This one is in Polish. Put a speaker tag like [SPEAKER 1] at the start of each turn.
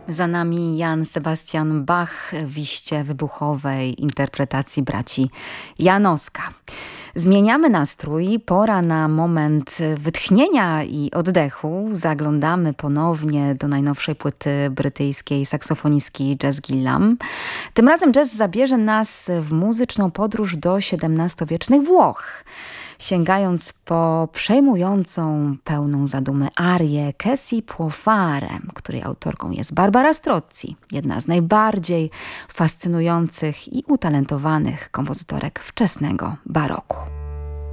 [SPEAKER 1] Za nami Jan Sebastian Bach w iście wybuchowej interpretacji braci Janowska. Zmieniamy nastrój, pora na moment wytchnienia i oddechu. Zaglądamy ponownie do najnowszej płyty brytyjskiej saksofonistki Jess Gillam. Tym razem Jess zabierze nas w muzyczną podróż do XVII-wiecznych Włoch, sięgając po przejmującą, pełną zadumy arię Che si può fare, której autorką jest Barbara Strozzi, jedna z najbardziej fascynujących i utalentowanych kompozytorek wczesnego baroku.